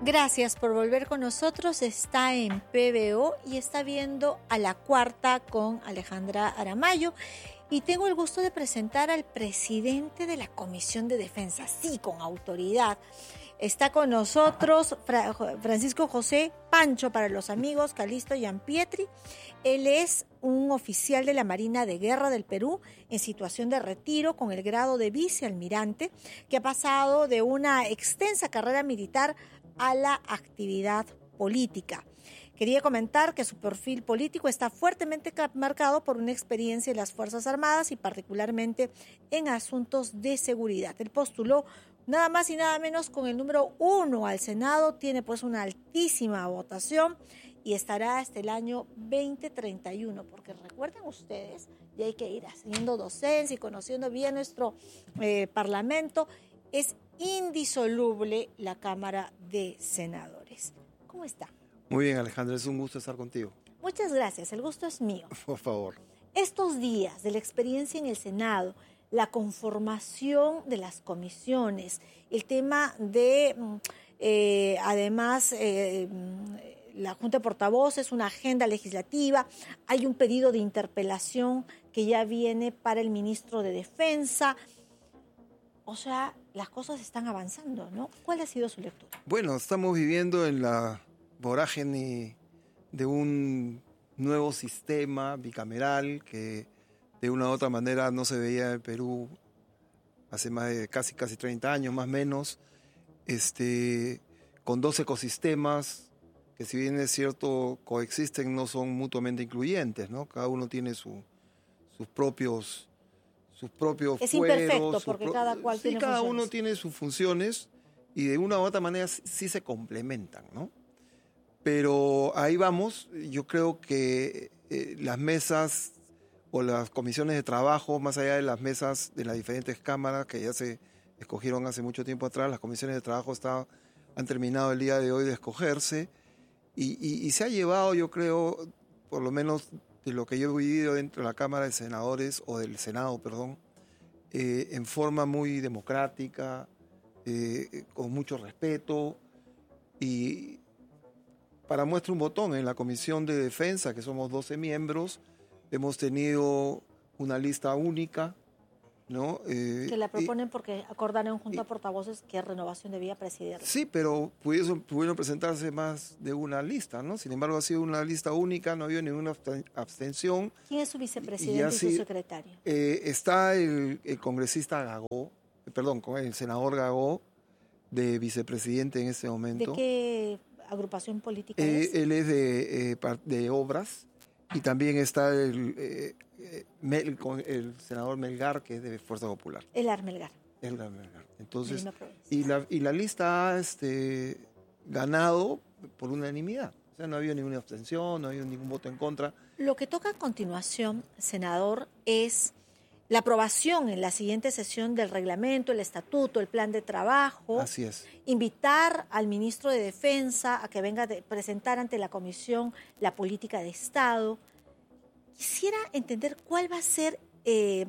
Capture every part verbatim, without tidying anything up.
Gracias por volver con nosotros. Está en P B O y está viendo A la Cuarta con Alejandra Aramayo. Y tengo el gusto de presentar al presidente de la Comisión de Defensa, sí, con autoridad. Está con nosotros Fra- Francisco José Pancho, para los amigos, Calisto Gianpietri. Él es un oficial de la Marina de Guerra del Perú en situación de retiro con el grado de vicealmirante, que ha pasado de una extensa carrera militar a la actividad política. Quería comentar que su perfil político está fuertemente marcado por una experiencia en las Fuerzas Armadas y particularmente en asuntos de seguridad. Él postuló nada más y nada menos con el número uno al Senado, tiene pues una altísima votación y estará hasta el año veinte treinta y uno, porque recuerden ustedes, y hay que ir haciendo docencia y conociendo bien nuestro eh, Parlamento, es indisoluble la Cámara de Senadores. ¿Cómo está? Muy bien, Alejandra, es un gusto estar contigo. Muchas gracias, el gusto es mío. Por favor. Estos días de la experiencia en el Senado, la conformación de las comisiones, el tema de, eh, además, eh, la Junta de Portavoces, una agenda legislativa, hay un pedido de interpelación que ya viene para el ministro de Defensa. O sea, las cosas están avanzando, ¿no? ¿Cuál ha sido su lectura? Bueno, estamos viviendo en la vorágine de un nuevo sistema bicameral que de una u otra manera no se veía en Perú hace más de casi, casi treinta años, más o menos, este, con dos ecosistemas que, si bien es cierto, coexisten, no son mutuamente incluyentes, ¿no? Cada uno tiene su, sus propios sus propios es fueros. Imperfecto, porque pro... cada cual sí, tiene cada funciones. uno tiene sus funciones y de una u otra manera sí, sí se complementan, ¿no? Pero ahí vamos. Yo creo que eh, las mesas o las comisiones de trabajo, más allá de las mesas de las diferentes cámaras que ya se escogieron hace mucho tiempo atrás, las comisiones de trabajo está, han terminado el día de hoy de escogerse y, y, y se ha llevado, yo creo, por lo menos de lo que yo he vivido dentro de la Cámara de Senadores, o del Senado, perdón, eh, en forma muy democrática, eh, con mucho respeto. Y para muestra un botón, en la Comisión de Defensa, que somos doce miembros, hemos tenido una lista única, ¿no? Eh, que la proponen y, porque acordaron en Junta de Portavoces que Renovación debía presidir. Sí, pero pudieron, pudieron presentarse más de una lista, ¿no? Sin embargo, ha sido una lista única, no ha habido ninguna abstención. ¿Quién es su vicepresidente y, y su secretario? Eh, está el, el congresista Gagó, perdón, el senador Gagó, de vicepresidente en este momento. ¿De qué agrupación política eh, es? Él es de, eh, de Obras, y también está el... Eh, Mel, el senador Melgar, que es de Fuerza Popular. Elar Melgar. Elar Melgar. Entonces, y la, y la lista ha este, ganado por unanimidad. O sea, no ha habido ninguna abstención, no ha habido ningún voto en contra. Lo que toca a continuación, senador, es la aprobación en la siguiente sesión del reglamento, el estatuto, el plan de trabajo. Así es. Invitar al ministro de Defensa a que venga a presentar ante la comisión la política de Estado. Quisiera entender cuál va a ser eh,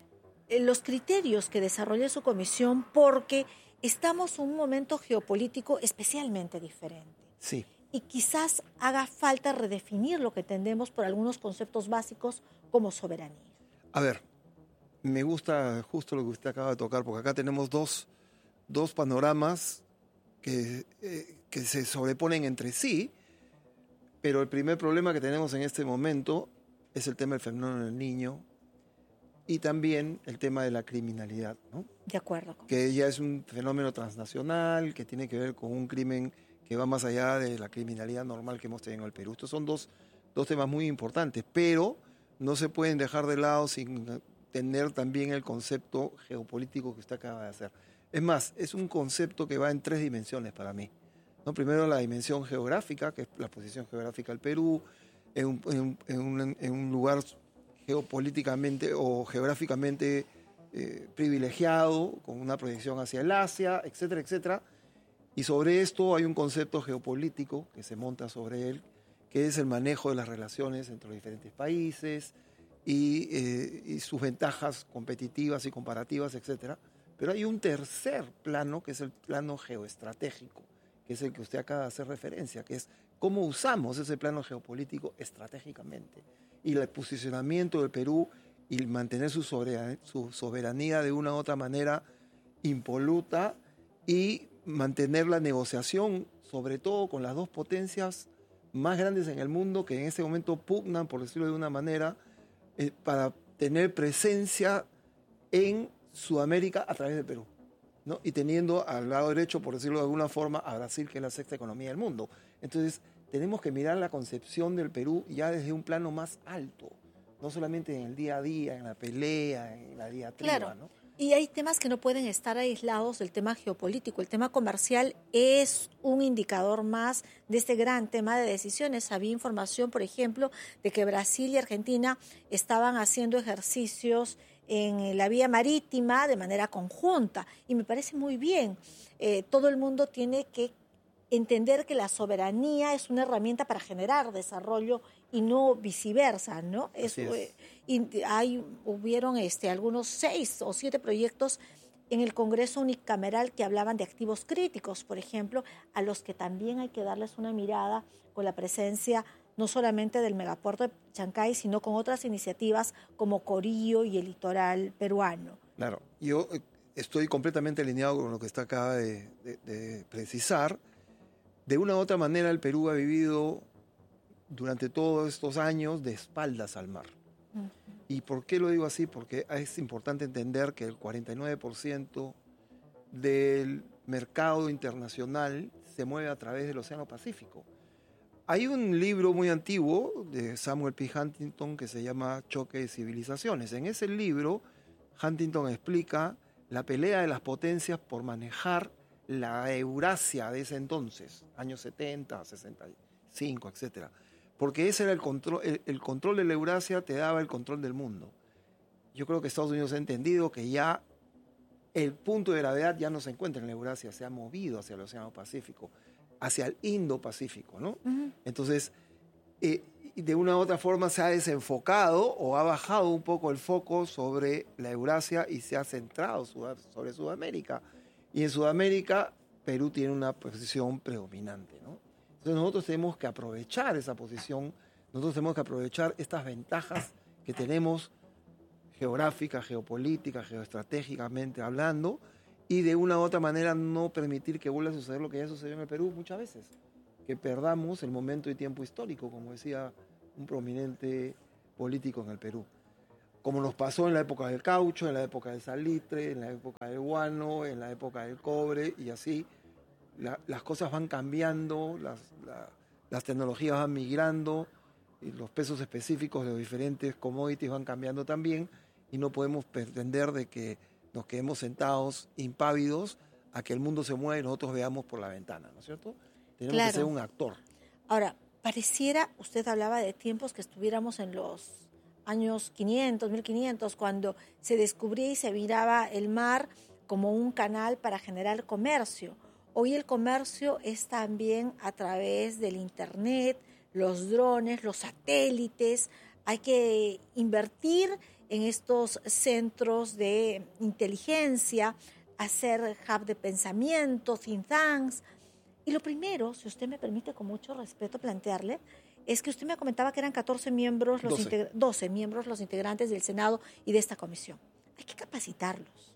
los criterios que desarrolle su comisión, porque estamos en un momento geopolítico especialmente diferente. Sí. Y quizás haga falta redefinir lo que entendemos por algunos conceptos básicos como soberanía. A ver, me gusta justo lo que usted acaba de tocar, porque acá tenemos dos, dos panoramas que, eh, que se sobreponen entre sí, pero el primer problema que tenemos en este momento es el tema del fenómeno del niño y también el tema de la criminalidad, ¿no? De acuerdo. Con que ya es un fenómeno transnacional, que tiene que ver con un crimen que va más allá de la criminalidad normal que hemos tenido en el Perú. Estos son dos, dos temas muy importantes, pero no se pueden dejar de lado sin tener también el concepto geopolítico que usted acaba de hacer. Es más, es un concepto que va en tres dimensiones para mí, ¿no? Primero, la dimensión geográfica, que es la posición geográfica del Perú, en un, en, en un, en un lugar geopolíticamente o geográficamente eh, privilegiado, con una proyección hacia el Asia, etcétera, etcétera. Y sobre esto hay un concepto geopolítico que se monta sobre él, que es el manejo de las relaciones entre los diferentes países y, eh, y sus ventajas competitivas y comparativas, etcétera. Pero hay un tercer plano, que es el plano geoestratégico, que es el que usted acaba de hacer referencia, que es cómo usamos ese plano geopolítico estratégicamente. Y el posicionamiento del Perú y mantener su soberanía, su soberanía de una u otra manera impoluta y mantener la negociación, sobre todo con las dos potencias más grandes en el mundo que en ese momento pugnan, por decirlo de una manera, eh, para tener presencia en Sudamérica a través del Perú, ¿no? Y teniendo al lado derecho, por decirlo de alguna forma, a Brasil, que es la sexta economía del mundo. Entonces, tenemos que mirar la concepción del Perú ya desde un plano más alto, no solamente en el día a día, en la pelea, en la diatriba, Claro. ¿no? Y hay temas que no pueden estar aislados del tema geopolítico. El tema comercial es un indicador más de este gran tema de decisiones. Había información, por ejemplo, de que Brasil y Argentina estaban haciendo ejercicios en la vía marítima de manera conjunta. Y me parece muy bien. Eh, todo el mundo tiene que entender que la soberanía es una herramienta para generar desarrollo y no viceversa, ¿no? Así Eso, es. y hay, hubieron este, algunos seis o siete proyectos en el Congreso unicameral que hablaban de activos críticos, por ejemplo, a los que también hay que darles una mirada con la presencia no solamente del megapuerto de Chancay, sino con otras iniciativas como Corillo y el litoral peruano. Claro, yo estoy completamente alineado con lo que usted acaba de, de, de precisar. De una u otra manera, el Perú ha vivido durante todos estos años de espaldas al mar. Uh-huh. ¿Y por qué lo digo así? Porque es importante entender que el cuarenta y nueve por ciento del mercado internacional se mueve a través del Océano Pacífico. Hay un libro muy antiguo de Samuel P. Huntington que se llama Choque de Civilizaciones. En ese libro, Huntington explica la pelea de las potencias por manejar la Eurasia de ese entonces, años setenta, sesenta y cinco, etcétera. Porque ese era el control, el, el control de la Eurasia te daba el control del mundo. Yo creo que Estados Unidos ha entendido que ya el punto de gravedad ya no se encuentra en la Eurasia, se ha movido hacia el Océano Pacífico, hacia el Indo-Pacífico, ¿no? Uh-huh. Entonces, eh, de una u otra forma se ha desenfocado o ha bajado un poco el foco sobre la Eurasia y se ha centrado sobre Sudamérica. Y en Sudamérica, Perú tiene una posición predominante, ¿no? Entonces nosotros tenemos que aprovechar esa posición, nosotros tenemos que aprovechar estas ventajas que tenemos geográficas, geopolíticas, geoestratégicamente hablando, y de una u otra manera no permitir que vuelva a suceder lo que ya sucedió en el Perú muchas veces, que perdamos el momento y tiempo histórico, como decía un prominente político en el Perú. Como nos pasó en la época del caucho, en la época del salitre, en la época del guano, en la época del cobre, y así la, las cosas van cambiando, las, la, las tecnologías van migrando, y los pesos específicos de los diferentes commodities van cambiando también, y no podemos pretender de que nos quedemos sentados impávidos a que el mundo se mueva y nosotros veamos por la ventana, ¿no es cierto? Tenemos claro. que ser un actor. Ahora, pareciera, usted hablaba de tiempos que estuviéramos en los años quinientos, mil quinientos, cuando se descubría y se miraba el mar como un canal para generar comercio. Hoy el comercio es también a través del internet, los drones, los satélites. Hay que invertir en estos centros de inteligencia, hacer hub de pensamiento, think tanks. Y lo primero, si usted me permite con mucho respeto plantearle, es que usted me comentaba que eran catorce miembros, los doce. Integra- doce miembros los integrantes del Senado y de esta comisión. Hay que capacitarlos.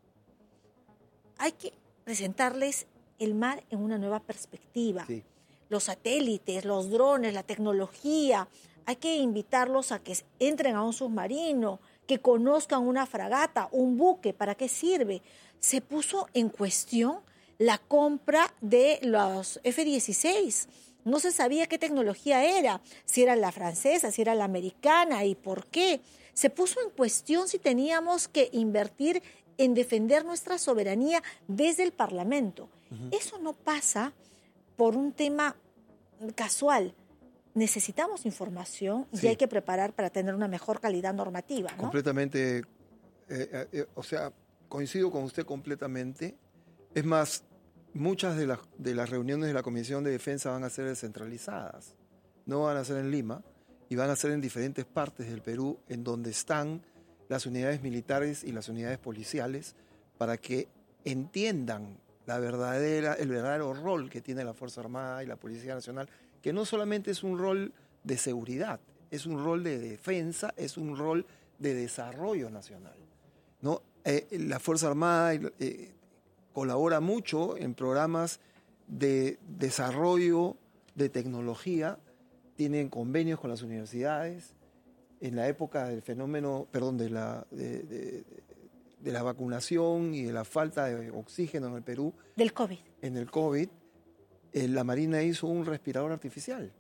Hay que presentarles el mar en una nueva perspectiva. Sí. Los satélites, los drones, la tecnología. Hay que invitarlos a que entren a un submarino, que conozcan una fragata, un buque, ¿para qué sirve? Se puso en cuestión la compra de los F dieciséis. No se sabía qué tecnología era, si era la francesa, si era la americana y por qué. Se puso en cuestión si teníamos que invertir en defender nuestra soberanía desde el Parlamento. Uh-huh. Eso no pasa por un tema casual. Necesitamos información sí. y hay que preparar para tener una mejor calidad normativa, ¿no? Completamente, eh, eh, o sea, coincido con usted completamente. Es más, muchas de las, de las reuniones de la Comisión de Defensa van a ser descentralizadas, no van a ser en Lima y van a ser en diferentes partes del Perú en donde están las unidades militares y las unidades policiales para que entiendan la verdadera, el verdadero rol que tiene la Fuerza Armada y la Policía Nacional, que no solamente es un rol de seguridad, es un rol de defensa, es un rol de desarrollo nacional, ¿no? Eh, la Fuerza Armada eh, colabora mucho en programas de desarrollo de tecnología, tienen convenios con las universidades. En la época del fenómeno, perdón, de la, de, de, de la vacunación y de la falta de oxígeno en el Perú. Del COVID. En el COVID, eh, la Marina hizo un respirador artificial.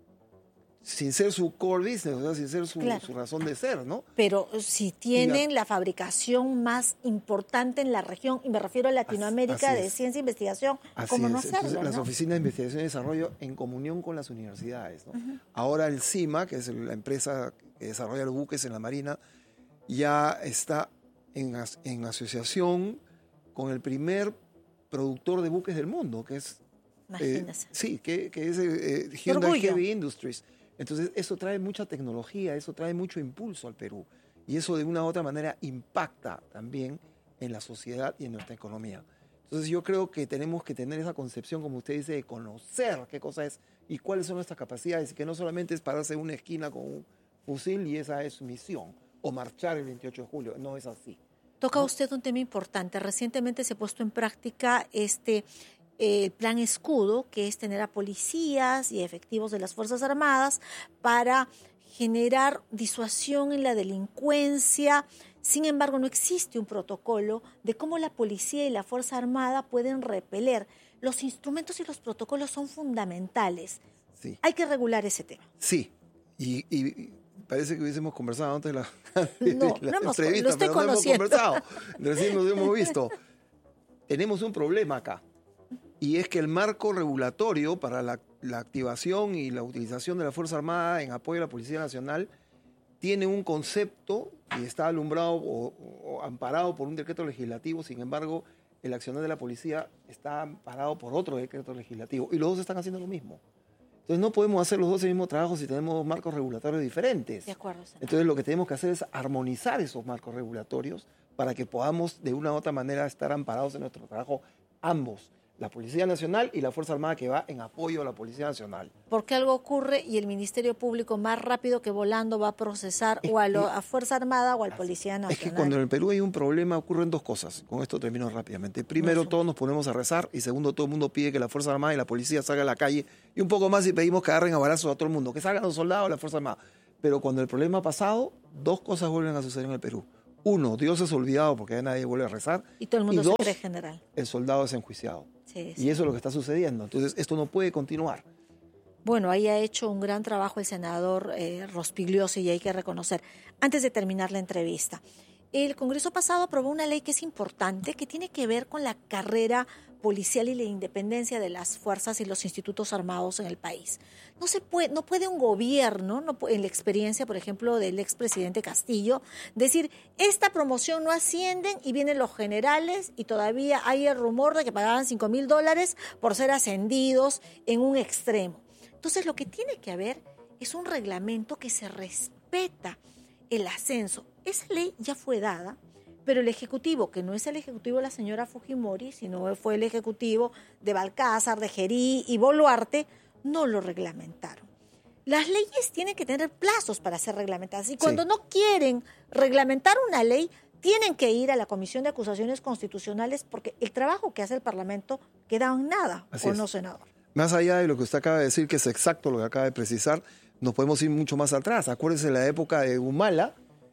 Sin ser su core business, o sea, sin ser su, claro. su razón de ser, ¿no? Pero si tienen la, la fabricación más importante en la región, y me refiero a Latinoamérica, así de ciencia e investigación, así ¿cómo es. no hacerlo? Entonces, ¿no? Las oficinas de investigación y desarrollo en comunión con las universidades, ¿no? Uh-huh. Ahora el CIMA, que es la empresa que desarrolla los buques en la Marina, ya está en, en asociación con el primer productor de buques del mundo, que es... Imagínese. Eh, sí, que, que es eh, Hyundai Heavy Industries. Entonces, eso trae mucha tecnología, eso trae mucho impulso al Perú. Y eso de una u otra manera impacta también en la sociedad y en nuestra economía. Entonces, yo creo que tenemos que tener esa concepción, como usted dice, de conocer qué cosa es y cuáles son nuestras capacidades, y que no solamente es pararse en una esquina con un fusil y esa es su misión, o marchar el veintiocho de julio, no es así. Toca ¿no? usted un tema importante. Recientemente se ha puesto en práctica este... el plan escudo, que es tener a policías y efectivos de las Fuerzas Armadas para generar disuasión en la delincuencia. Sin embargo, no existe un protocolo de cómo la policía y la Fuerza Armada pueden repeler. Los instrumentos y los protocolos son fundamentales. Sí. Hay que regular ese tema. Sí, y, y parece que hubiésemos conversado antes de la, no, la no hemos, entrevista, lo estoy pero conociendo. No hemos conversado. Recién nos hemos visto. Tenemos un problema acá. Y es que el marco regulatorio para la, la activación y la utilización de la Fuerza Armada en apoyo a la Policía Nacional tiene un concepto y está alumbrado o, o amparado por un decreto legislativo. Sin embargo, el accionar de la policía está amparado por otro decreto legislativo y los dos están haciendo lo mismo. Entonces no podemos hacer los dos el mismo trabajo si tenemos marcos regulatorios diferentes. De acuerdo, señor. Entonces lo que tenemos que hacer es armonizar esos marcos regulatorios para que podamos de una u otra manera estar amparados en nuestro trabajo ambos. La Policía Nacional y la Fuerza Armada que va en apoyo a la Policía Nacional. Porque algo ocurre y el Ministerio Público más rápido que volando va a procesar es, o a, lo, a Fuerza Armada o al Policía Nacional. Es que cuando en el Perú hay un problema ocurren dos cosas. Con esto termino rápidamente. Primero, no, todos nos ponemos a rezar y segundo, todo el mundo pide que la Fuerza Armada y la Policía salgan a la calle y un poco más y pedimos que agarren a balazos a todo el mundo, que salgan los soldados a la Fuerza Armada. Pero cuando el problema ha pasado, dos cosas vuelven a suceder en el Perú. Uno, Dios es olvidado porque ya nadie vuelve a rezar. Y todo el mundo y dos, se cree general. El soldado es enjuiciado. Sí, sí. Y eso es lo que está sucediendo. Entonces, esto no puede continuar. Bueno, ahí ha hecho un gran trabajo el senador eh, Rospigliosi y hay que reconocer. Antes de terminar la entrevista, el Congreso pasado aprobó una ley que es importante, que tiene que ver con la carrera policial y la independencia de las fuerzas y los institutos armados en el país. No se puede, no puede un gobierno, no puede, en la experiencia, por ejemplo, del expresidente Castillo, decir, esta promoción no ascienden y vienen los generales y todavía hay el rumor de que pagaban cinco mil dólares por ser ascendidos en un extremo. Entonces, lo que tiene que haber es un reglamento que se respeta el ascenso. Esa ley ya fue dada, pero el Ejecutivo, que no es el Ejecutivo de la señora Fujimori, sino fue el Ejecutivo de Balcázar, de Gerí y Boluarte, no lo reglamentaron. Las leyes tienen que tener plazos para ser reglamentadas. Y cuando sí. no quieren reglamentar una ley, tienen que ir a la Comisión de Acusaciones Constitucionales porque el trabajo que hace el Parlamento queda en nada, Así ¿o es. no, senador? Más allá de lo que usted acaba de decir, que es exacto lo que acaba de precisar, nos podemos ir mucho más atrás. Acuérdese de la época de Humala,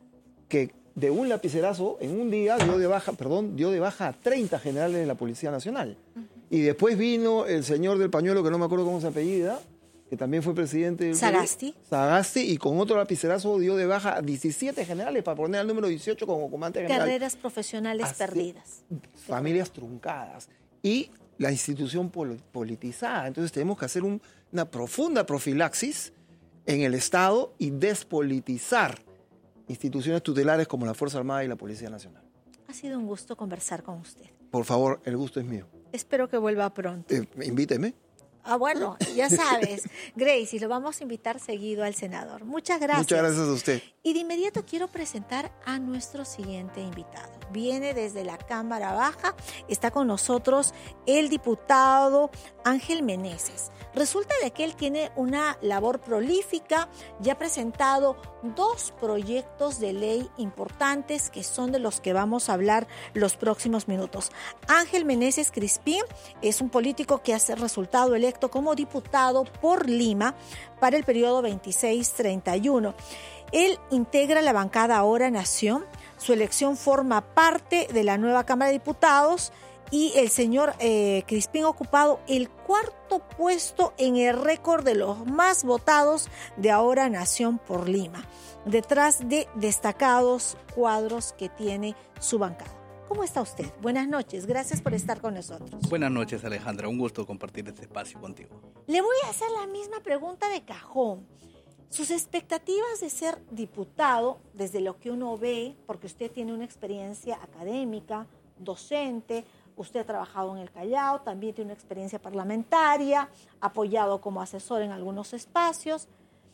que de un lapicerazo, en un día, dio de baja, perdón, dio de baja a treinta generales de la Policía Nacional. Uh-huh. Y después vino el señor del pañuelo, que no me acuerdo cómo se apellida, que también fue presidente del Sagasti. Perú, Sagasti, y con otro lapicerazo dio de baja a diecisiete generales para poner al número dieciocho como comandante general. Carreras profesionales Así, perdidas. Familias truncadas. Y la institución pol- politizada. Entonces tenemos que hacer un, una profunda profilaxis en el Estado y despolitizar instituciones tutelares como la Fuerza Armada y la Policía Nacional. Ha sido un gusto conversar con usted. Por favor, el gusto es mío. Espero que vuelva pronto. Eh, invíteme. Ah, bueno, ya sabes. Gracie, lo vamos a invitar seguido al senador. Muchas gracias. Muchas gracias a usted. Y de inmediato quiero presentar a nuestro siguiente invitado. Viene desde la Cámara Baja, está con nosotros el diputado Ángel Meneses. Resulta de que él tiene una labor prolífica, ya ha presentado dos proyectos de ley importantes que son de los que vamos a hablar los próximos minutos. Ángel Meneses Crispín es un político que ha resultado electo como diputado por Lima para el periodo veintiséis treinta y uno. Él integra la bancada Ahora Nación, su elección forma parte de la nueva Cámara de Diputados y el señor eh, Crispín ha ocupado el cuarto puesto en el récord de los más votados de Ahora Nación por Lima, detrás de destacados cuadros que tiene su bancada. ¿Cómo está usted? Buenas noches, gracias por estar con nosotros. Buenas noches, Alejandra, un gusto compartir este espacio contigo. Le voy a hacer la misma pregunta de cajón. Sus expectativas de ser diputado, desde lo que uno ve, porque usted tiene una experiencia académica, docente, usted ha trabajado en el Callao, también tiene una experiencia parlamentaria, apoyado como asesor en algunos espacios.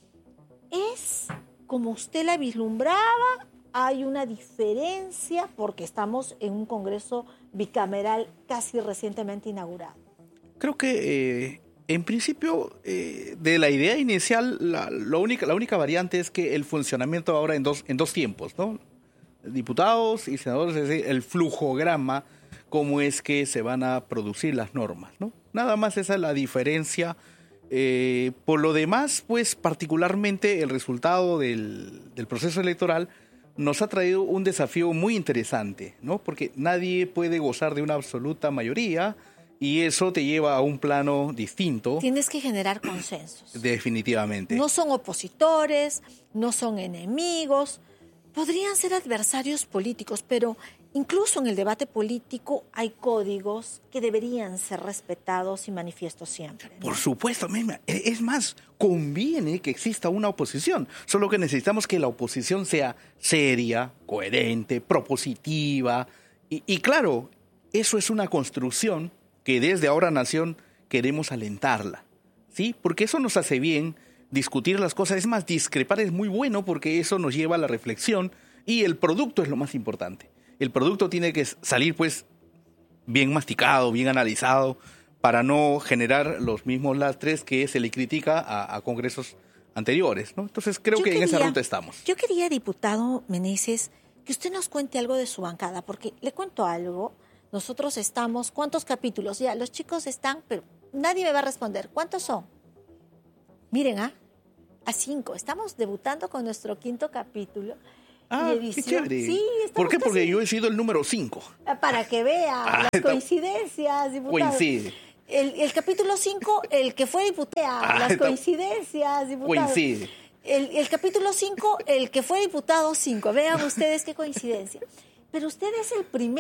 ¿Es como usted la vislumbraba? ¿Hay una diferencia? Porque estamos en un Congreso bicameral casi recientemente inaugurado. Creo que... Eh... En principio, eh, de la idea inicial, la, la, única, la única variante es que el funcionamiento ahora en dos, en dos tiempos, ¿no? Diputados y senadores, es decir, el flujograma, cómo es que se van a producir las normas, ¿no? Nada más esa es la diferencia. Eh, por lo demás, pues particularmente el resultado del, del proceso electoral nos ha traído un desafío muy interesante, ¿no? Porque nadie puede gozar de una absoluta mayoría. Y eso te lleva a un plano distinto. Tienes que generar consensos. Definitivamente. No son opositores, no son enemigos, podrían ser adversarios políticos, pero incluso en el debate político hay códigos que deberían ser respetados y manifiestos siempre, ¿no? Por supuesto, es más, conviene que exista una oposición, solo que necesitamos que la oposición sea seria, coherente, propositiva, y, y claro, eso es una construcción que desde Ahora Nación queremos alentarla, ¿sí? Porque eso nos hace bien discutir las cosas. Es más, discrepar es muy bueno porque eso nos lleva a la reflexión y el producto es lo más importante. El producto tiene que salir, pues, bien masticado, bien analizado, para no generar los mismos lastres que se le critica a, a congresos anteriores, ¿no? Entonces, creo yo que quería, en esa ruta estamos. Yo quería, diputado Meneses, que usted nos cuente algo de su bancada, porque le cuento algo. Nosotros estamos, ¿cuántos capítulos? Ya, los chicos están, pero nadie me va a responder. ¿Cuántos son? Miren, ¿ah? A cinco. Estamos debutando con nuestro quinto capítulo. Ah, y edición. Qué chévere. Sí, ¿por qué? casi... Porque yo he sido el número cinco. Para que vea ah, las coincidencias, diputado. Coincide. El, el capítulo cinco, el que fue diputado. Ah, las coincidencias, diputado. Coincide. El, el capítulo cinco, el que fue diputado cinco. Vean ustedes qué coincidencia. Pero usted es el primero.